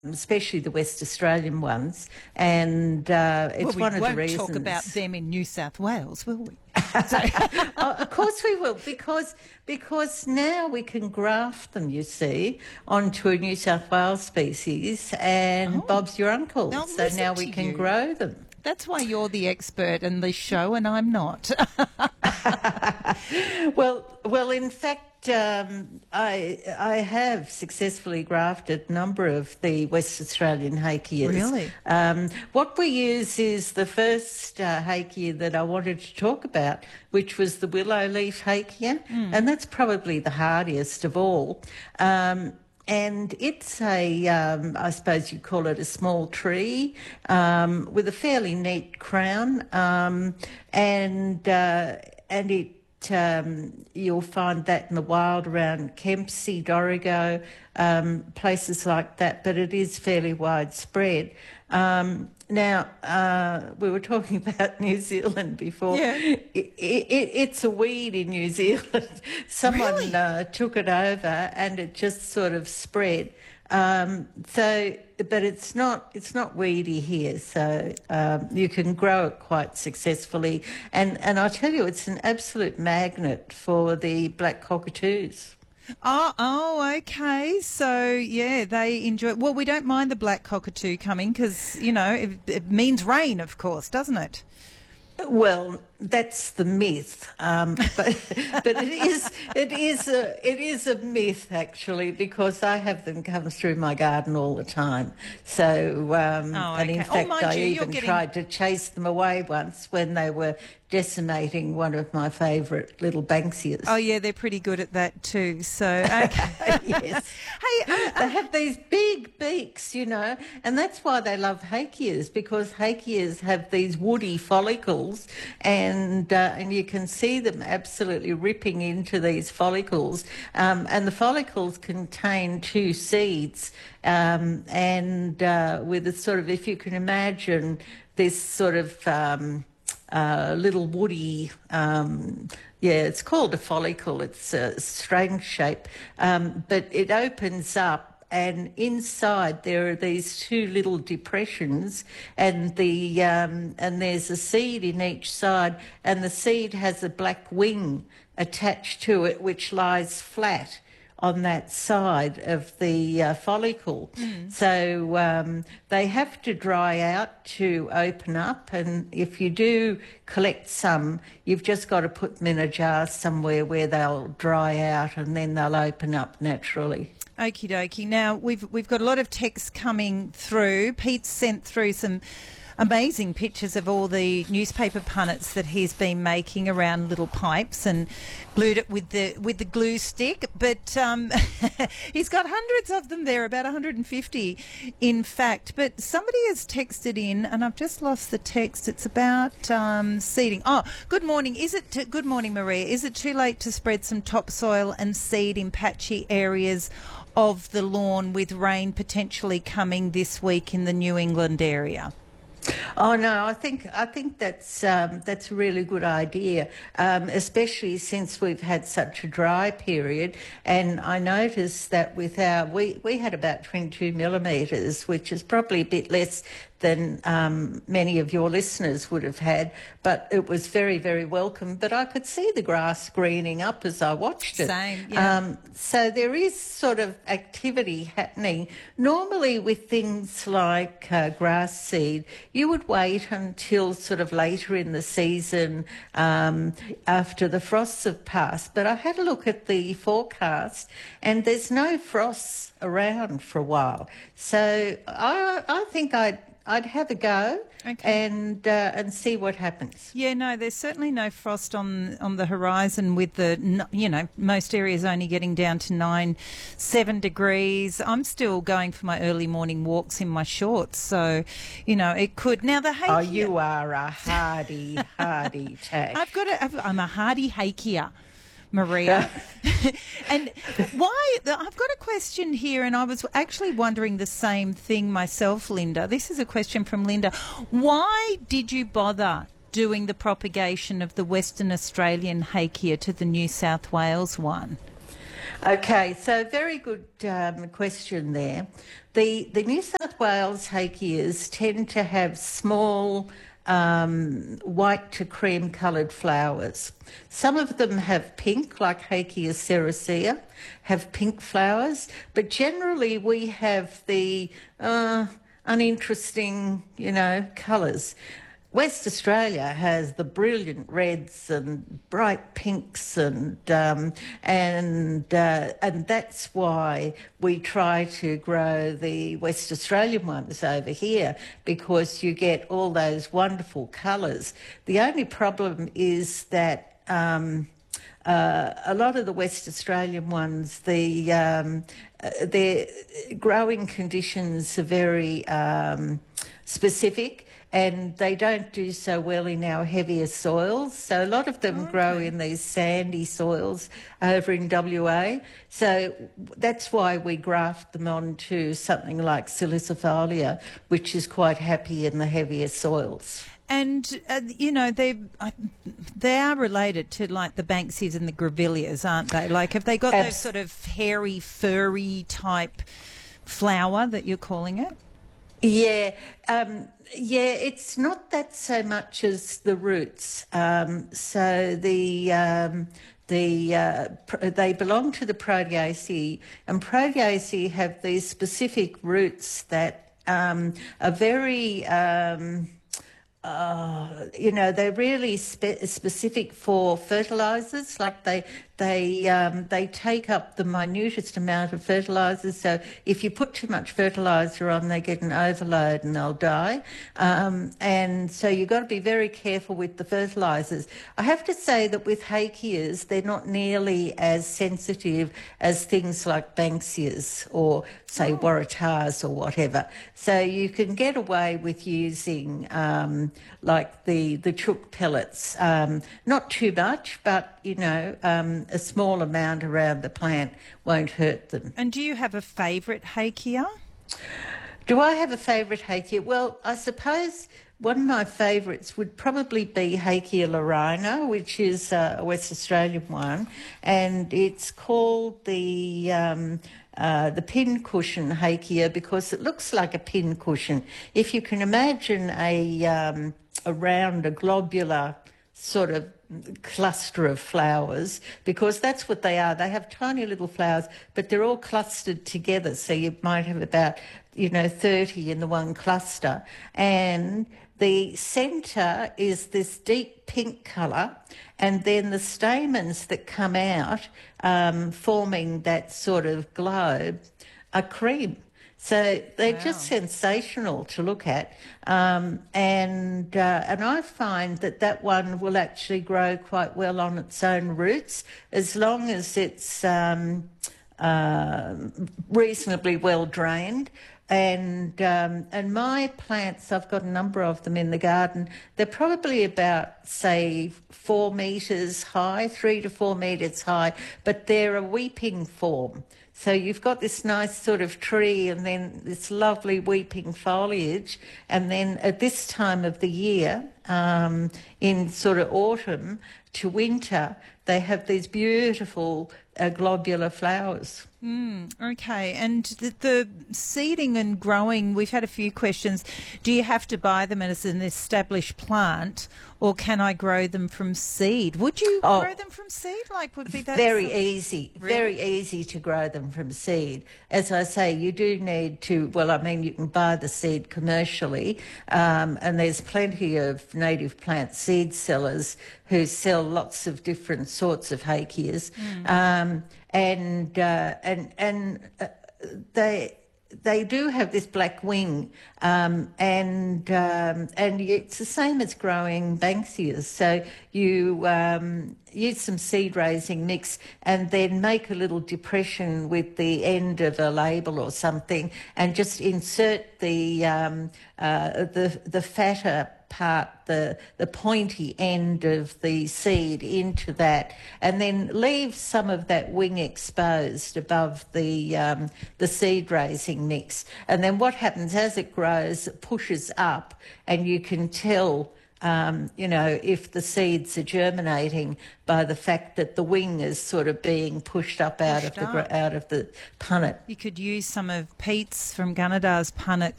especially the West Australian ones, and it's one of the reasons. We won't talk about them in New South Wales, will we? Of course we will, because now we can graft them, you see, onto a New South Wales species, and Bob's your uncle. So now we can grow them. That's why you're the expert in this show and I'm not. Well, in fact, I have successfully grafted a number of the West Australian hakeas. Really? What we use is the first hakea that I wanted to talk about, which was the willow leaf hakea, and that's probably the hardiest of all. And it's I suppose you'd call it a small tree with a fairly neat crown, and it you'll find that in the wild around Kempsey, Dorrigo, places like that, but it is fairly widespread. Now, we were talking about New Zealand before. Yeah. It's a weed in New Zealand. Someone Really? took it over and it just sort of spread. But it's not weedy here, so you can grow it quite successfully. And I tell you, it's an absolute magnet for the black cockatoos. Oh, okay. So, yeah, they enjoy... Well, we don't mind the black cockatoo coming because, you know, it means rain, of course, doesn't it? Well, that's the myth, but it is a myth actually, because I have them come through my garden all the time. So and in fact, I even tried to chase them away once when they were decimating one of my favourite little Banksias. Oh yeah, they're pretty good at that too. So okay. Yes. Hey, they have these big beaks, you know, and that's why they love hakeas, because hakeas have these woody follicles, and you can see them absolutely ripping into these follicles, and the follicles contain two seeds, and with a sort of, if you can imagine this sort of little woody, it's called a follicle. It's a strange shape, but it opens up, and inside there are these two little depressions, and and there's a seed in each side, and the seed has a black wing attached to it, which lies flat on that side of the follicle. So they have to dry out to open up, and if you do collect some, you've just got to put them in a jar somewhere where they'll dry out, and then they'll open up naturally. Okie dokie. Now, we've got a lot of text coming through. Pete's sent through some amazing pictures of all the newspaper punnets that he's been making around little pipes and glued it with the glue stick. But he's got hundreds of them there, about 150 in fact. But somebody has texted in, and I've just lost the text. It's about seeding. Oh, good morning. Good morning, Maria. Is it too late to spread some topsoil and seed in patchy areas of the lawn with rain potentially coming this week in the New England area? Oh no, I think that's a really good idea, especially since we've had such a dry period. And I noticed that with we had about 22 millimetres, which is probably a bit less than many of your listeners would have had, but it was very, very welcome. But I could see the grass greening up as I watched it. Same, yeah. So there is sort of activity happening. Normally with things like grass seed, you would wait until sort of later in the season after the frosts have passed. But I had a look at the forecast, and there's no frosts around for a while. So I think I'd have a go, okay, and see what happens. Yeah, no, there's certainly no frost on the horizon, with most areas only getting down to 7 degrees. I'm still going for my early morning walks in my shorts, so, it could. Now, the hakea... Oh, you are a hardy Tash. I'm a hardy hakea, Maria. And I've got a question here, and I was actually wondering the same thing myself, Linda. This is a question from Linda. Why did you bother doing the propagation of the Western Australian hakea to the New South Wales one? Okay, so very good question there. The New South Wales hakeas tend to have small white to cream coloured flowers. Some of them have pink, like Hakea ceracea, have pink flowers, but generally we have the uninteresting, colours. West Australia has the brilliant reds and bright pinks, and that's why we try to grow the West Australian ones over here, because you get all those wonderful colours. The only problem is that a lot of the West Australian ones, their growing conditions are very specific, and they don't do so well in our heavier soils. So a lot of them grow in these sandy soils over in WA. So that's why we graft them onto something like Silicifolia, which is quite happy in the heavier soils. And, they are related to, like, the Banksias and the Grevilleas, aren't they? Like, have they got those sort of hairy, furry type flower that you're calling it? Yeah, it's not that so much as the roots. So they belong to the Proteaceae, and Proteaceae have these specific roots that are very they're really specific for fertilisers. Like they take up the minutest amount of fertilisers. So if you put too much fertiliser on, they get an overload and they'll die. And so you've got to be very careful with the fertilisers. I have to say that with hakeas, they're not nearly as sensitive as things like Banksias or, say, Waratahs or whatever. So you can get away with using like the chook pellets, not too much, but a small amount around the plant won't hurt them. And do you have a favourite hakea? Do I have a favourite hakea? Well, I suppose one of my favourites would probably be Hakea lorina, which is a West Australian one, and it's called the pincushion hakea because it looks like a pincushion. If you can imagine a globular sort of cluster of flowers, because that's what they are. They have tiny little flowers, but they're all clustered together. So you might have about, 30 in the one cluster. And the centre is this deep pink colour, and then the stamens that come out forming that sort of globe are cream. So they're just sensational to look at, and I find that one will actually grow quite well on its own roots as long as it's reasonably well drained. And my plants, I've got a number of them in the garden. They're probably about, say, 4 metres high, 3 to 4 metres high, but they're a weeping form. So you've got this nice sort of tree and then this lovely weeping foliage, and then at this time of the year, in sort of autumn to winter, they have these beautiful globular flowers. Okay, and the seeding and growing, we've had a few questions. Do you have to buy them as an established plant, or can I grow them from seed? Would you grow them from seed? Like, would be that very easy, really? Very easy to grow them from seed. As I say, you do need to. Well, I mean, you can buy the seed commercially, and there's plenty of native plant seed sellers who sell lots of different sorts of hakeas. They do have this black wing, and it's the same as growing Banksias. So you use some seed raising mix and then make a little depression with the end of a label or something, and just insert the fatter part, the pointy end of the seed into that, and then leave some of that wing exposed above the seed raising mix. And then what happens as it grows, it pushes up, and you can tell if the seeds are germinating by the fact that the wing is sort of being pushed up out of the punnet. You could use some of Pete's from Gunnedar's punnet